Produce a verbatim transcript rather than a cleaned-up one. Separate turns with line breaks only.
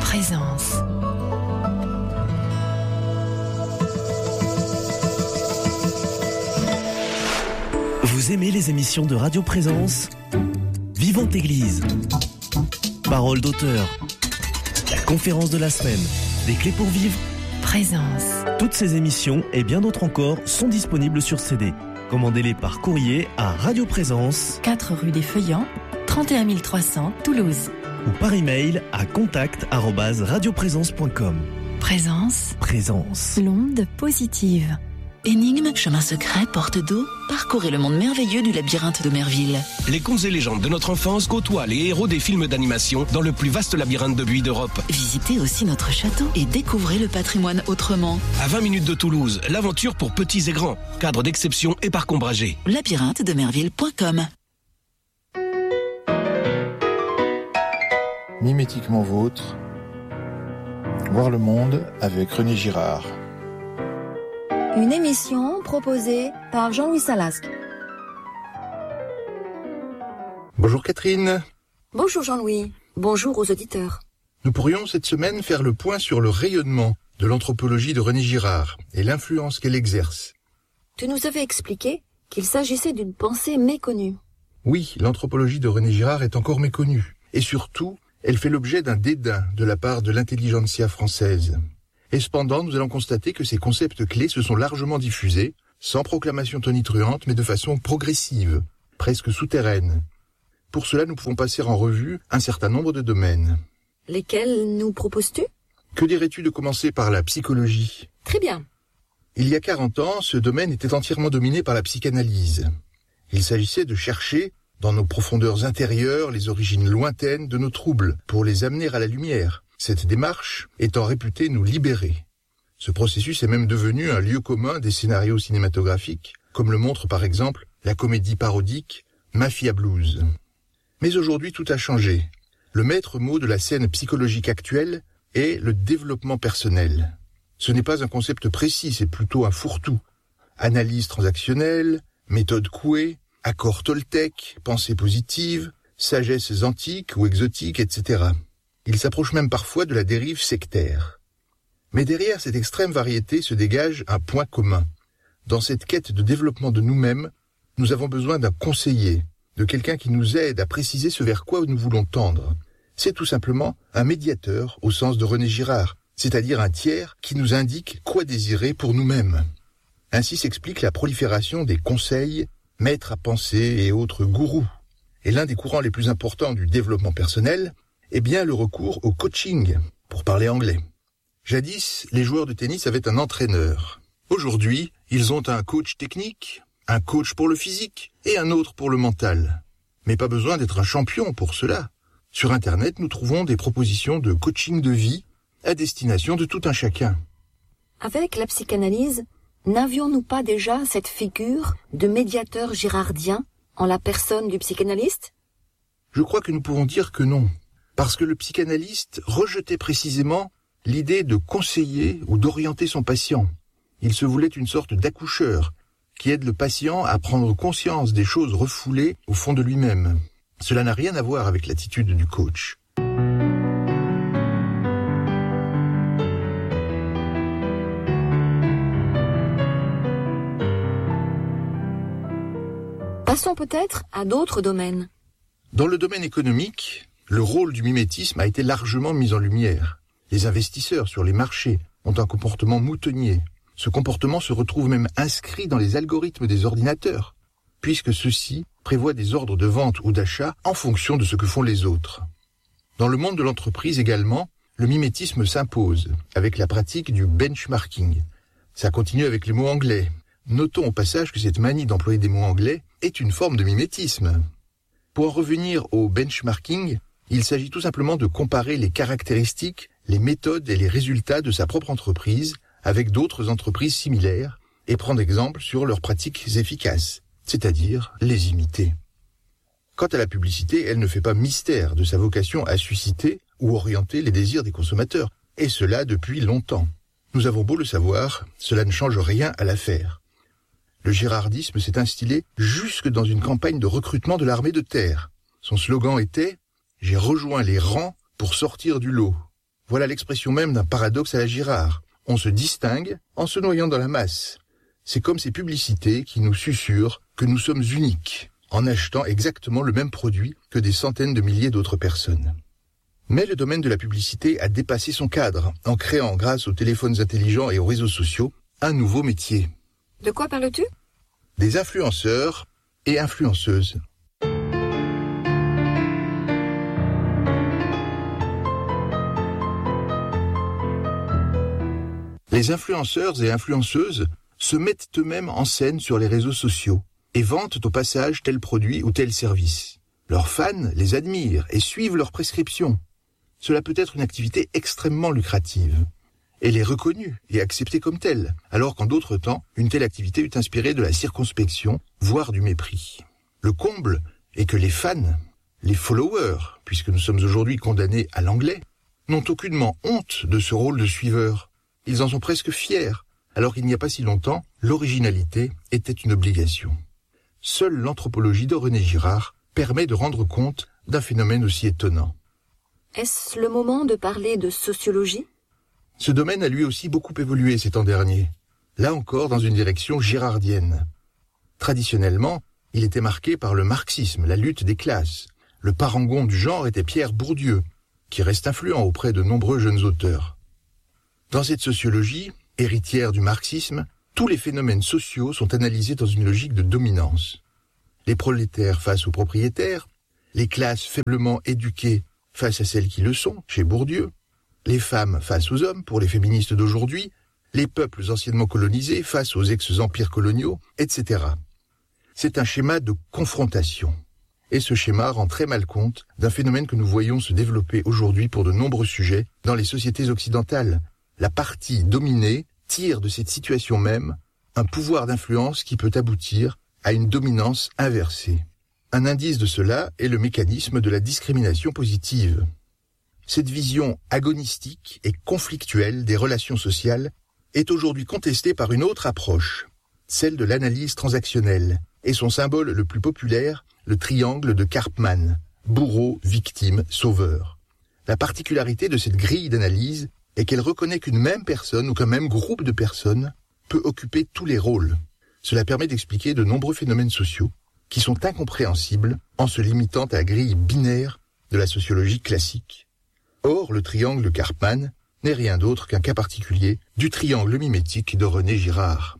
Présence.
Vous aimez les émissions de Radio Présence ? Vivante Église, Parole d'auteur, la conférence de la semaine, des clés pour vivre.
Présence.
Toutes ces émissions et bien d'autres encore sont disponibles sur C D. Commandez-les par courrier à Radio Présence,
quatre rue des Feuillants, trente et un mille trois cents, Toulouse.
Ou par email à contact arobase radioprésence point com.
Présence.
Présence.
L'onde positive.
Énigme, chemin secret, porte d'eau, parcourez le monde merveilleux du labyrinthe de Merville.
Les contes et légendes de notre enfance côtoient les héros des films d'animation dans le plus vaste labyrinthe de buis d'Europe.
Visitez aussi notre château et découvrez le patrimoine autrement.
À vingt minutes de Toulouse, l'aventure pour petits et grands. Cadre d'exception et parc ombragé.
labyrinthe de merville point com.
Mimétiquement vôtre. Voir le monde avec René Girard.
Une émission proposée par Jean-Louis Salasque.
Bonjour Catherine.
Bonjour Jean-Louis. Bonjour aux auditeurs.
Nous pourrions cette semaine faire le point sur le rayonnement de l'anthropologie de René Girard et l'influence qu'elle exerce.
Tu nous avais expliqué qu'il s'agissait d'une pensée méconnue.
Oui, l'anthropologie de René Girard est encore méconnue. Et surtout, elle fait l'objet d'un dédain de la part de l'intelligentsia française. Et cependant, nous allons constater que ces concepts clés se sont largement diffusés, sans proclamation tonitruante, mais de façon progressive, presque souterraine. Pour cela, nous pouvons passer en revue un certain nombre de domaines.
Lesquels nous proposes-tu ?
Que dirais-tu de commencer par la psychologie ?
Très bien.
Il y a quarante ans, ce domaine était entièrement dominé par la psychanalyse. Il s'agissait de chercher, dans nos profondeurs intérieures, les origines lointaines de nos troubles, pour les amener à la lumière. Cette démarche étant réputée nous libérer. Ce processus est même devenu un lieu commun des scénarios cinématographiques, comme le montre par exemple la comédie parodique Mafia Blues. Mais aujourd'hui tout a changé. Le maître mot de la scène psychologique actuelle est le développement personnel. Ce n'est pas un concept précis, c'est plutôt un fourre-tout. Analyse transactionnelle, méthode Coué, accord Toltec, pensée positive, sagesses antiques ou exotiques, et cetera. Il s'approche même parfois de la dérive sectaire. Mais derrière cette extrême variété se dégage un point commun. Dans cette quête de développement de nous-mêmes, nous avons besoin d'un conseiller, de quelqu'un qui nous aide à préciser ce vers quoi nous voulons tendre. C'est tout simplement un médiateur au sens de René Girard, c'est-à-dire un tiers qui nous indique quoi désirer pour nous-mêmes. Ainsi s'explique la prolifération des conseils, maîtres à penser et autres gourous. Et l'un des courants les plus importants du développement personnel est bien le recours au coaching, pour parler anglais. Jadis, les joueurs de tennis avaient un entraîneur. Aujourd'hui, ils ont un coach technique, un coach pour le physique et un autre pour le mental. Mais pas besoin d'être un champion pour cela. Sur Internet, nous trouvons des propositions de coaching de vie à destination de tout un chacun.
Avec la psychanalyse, n'avions-nous pas déjà cette figure de médiateur girardien en la personne du psychanalyste ?
Je crois que nous pouvons dire que non. Parce que le psychanalyste rejetait précisément l'idée de conseiller ou d'orienter son patient. Il se voulait une sorte d'accoucheur qui aide le patient à prendre conscience des choses refoulées au fond de lui-même. Cela n'a rien à voir avec l'attitude du coach.
Passons peut-être à d'autres domaines.
Dans le domaine économique, le rôle du mimétisme a été largement mis en lumière. Les investisseurs sur les marchés ont un comportement moutonnier. Ce comportement se retrouve même inscrit dans les algorithmes des ordinateurs, puisque ceux-ci prévoient des ordres de vente ou d'achat en fonction de ce que font les autres. Dans le monde de l'entreprise également, le mimétisme s'impose, avec la pratique du benchmarking. Ça continue avec les mots anglais. Notons au passage que cette manie d'employer des mots anglais est une forme de mimétisme. Pour en revenir au benchmarking, il s'agit tout simplement de comparer les caractéristiques, les méthodes et les résultats de sa propre entreprise avec d'autres entreprises similaires et prendre exemple sur leurs pratiques efficaces, c'est-à-dire les imiter. Quant à la publicité, elle ne fait pas mystère de sa vocation à susciter ou orienter les désirs des consommateurs, et cela depuis longtemps. Nous avons beau le savoir, cela ne change rien à l'affaire. Le girardisme s'est instillé jusque dans une campagne de recrutement de l'armée de terre. Son slogan était « J'ai rejoint les rangs pour sortir du lot ». Voilà l'expression même d'un paradoxe à la Girard. On se distingue en se noyant dans la masse. C'est comme ces publicités qui nous susurrent que nous sommes uniques, en achetant exactement le même produit que des centaines de milliers d'autres personnes. Mais le domaine de la publicité a dépassé son cadre, en créant, grâce aux téléphones intelligents et aux réseaux sociaux, un nouveau métier.
De quoi parles-tu ?
Des influenceurs et influenceuses. Les influenceurs et influenceuses se mettent eux-mêmes en scène sur les réseaux sociaux et vantent au passage tel produit ou tel service. Leurs fans les admirent et suivent leurs prescriptions. Cela peut être une activité extrêmement lucrative. Elle est reconnue et acceptée comme telle, alors qu'en d'autres temps, une telle activité eût inspiré de la circonspection, voire du mépris. Le comble est que les fans, les followers, puisque nous sommes aujourd'hui condamnés à l'anglais, n'ont aucunement honte de ce rôle de suiveur. Ils en sont presque fiers, alors qu'il n'y a pas si longtemps, l'originalité était une obligation. Seule l'anthropologie de René Girard permet de rendre compte d'un phénomène aussi étonnant.
Est-ce le moment de parler de sociologie ?
Ce domaine a lui aussi beaucoup évolué ces temps derniers, là encore dans une direction girardienne. Traditionnellement, il était marqué par le marxisme, la lutte des classes. Le parangon du genre était Pierre Bourdieu, qui reste influent auprès de nombreux jeunes auteurs. Dans cette sociologie, héritière du marxisme, tous les phénomènes sociaux sont analysés dans une logique de dominance. Les prolétaires face aux propriétaires, les classes faiblement éduquées face à celles qui le sont, chez Bourdieu, les femmes face aux hommes, pour les féministes d'aujourd'hui, les peuples anciennement colonisés face aux ex-empires coloniaux, et cetera. C'est un schéma de confrontation. Et ce schéma rend très mal compte d'un phénomène que nous voyons se développer aujourd'hui pour de nombreux sujets dans les sociétés occidentales. La partie dominée tire de cette situation même un pouvoir d'influence qui peut aboutir à une dominance inversée. Un indice de cela est le mécanisme de la discrimination positive. Cette vision agonistique et conflictuelle des relations sociales est aujourd'hui contestée par une autre approche, celle de l'analyse transactionnelle, et son symbole le plus populaire, le triangle de Karpman, bourreau, victime, sauveur. La particularité de cette grille d'analyse est qu'elle reconnaît qu'une même personne ou qu'un même groupe de personnes peut occuper tous les rôles. Cela permet d'expliquer de nombreux phénomènes sociaux qui sont incompréhensibles en se limitant à la grille binaire de la sociologie classique. Or, le triangle de Karpman n'est rien d'autre qu'un cas particulier du triangle mimétique de René Girard.